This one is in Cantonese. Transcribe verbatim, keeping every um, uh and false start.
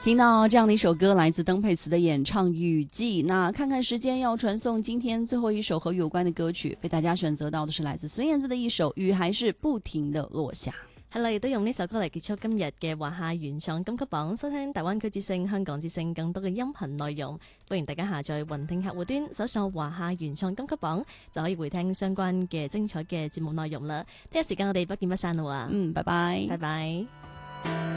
聽到這樣的一首歌，來自鄧佩慈的演唱《雨季》。那看看時間，要傳送今天最後一首和雨有關的歌曲，被大家選擇到的是來自孫燕姿的一首《雨還是不停的落下》。 係啦，亦都用呢首歌嚟結束今日嘅華夏原創金曲榜，收聽大灣區之聲、香港之聲更多嘅音頻內容。歡迎大家下載雲聽客戶端，搜索華夏原創金曲榜，就可以回聽相關嘅精彩嘅節目內容啦。聽日時間我哋不見不散啦喎。 嗯，拜拜， 拜拜。